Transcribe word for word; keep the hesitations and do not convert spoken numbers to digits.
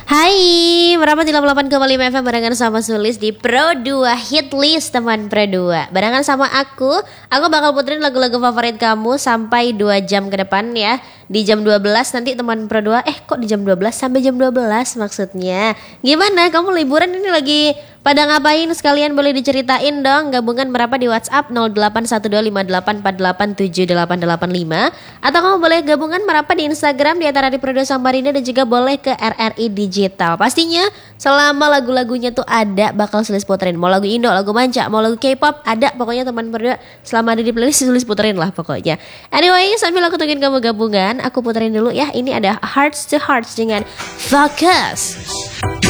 Hai, merapat di delapan puluh delapan koma lima F M barengan sama Sulis di Pro dua Hit List teman Pro dua. Barengan sama aku, aku bakal puterin lagu-lagu favorit kamu sampai dua jam ke depan ya. Di jam dua belas nanti teman Pro dua, eh kok di jam dua belas sampai jam dua belas maksudnya. Gimana kamu liburan ini lagi pada ngapain? Sekalian boleh diceritain dong. Gabungan merapat di WhatsApp nol delapan satu dua lima delapan empat delapan tujuh delapan delapan lima. Atau kamu boleh gabungan merapat di Instagram di antara di Pro dua Samarinda. Dan juga boleh ke R R I Digital. Pastinya selama lagu-lagunya tuh ada bakal Sulis puterin. Mau lagu Indo, lagu Manca, mau lagu K-pop, ada pokoknya teman Pro dua. Selama ada di playlist Sulis puterin lah pokoknya. Anyway, sambil aku tungguin kamu gabungan, aku puterin dulu ya. Ini ada Hearts to Hearts dengan Focus.